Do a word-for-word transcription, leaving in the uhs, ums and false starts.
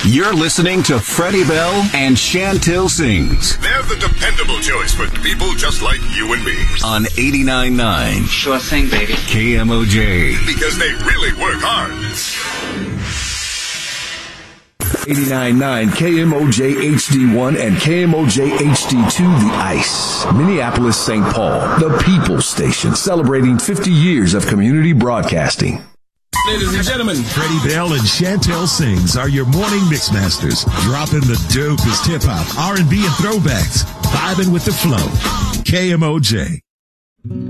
You're listening to Freddie Bell and Chantel Sings. They're the dependable choice for people just like you and me. On eighty-nine point nine. Sure thing, baby. K M O J. Because they really work hard. eighty-nine point nine K M O J H D one and K M O J H D two, The Ice. Minneapolis, Saint Paul, the People Station, celebrating fifty years of community broadcasting. Ladies and gentlemen, Freddie Bell and Chantel Sings are your morning mixmasters, dropping the dopest hip-hop, R and B, and throwbacks, vibing with the flow. K M O J.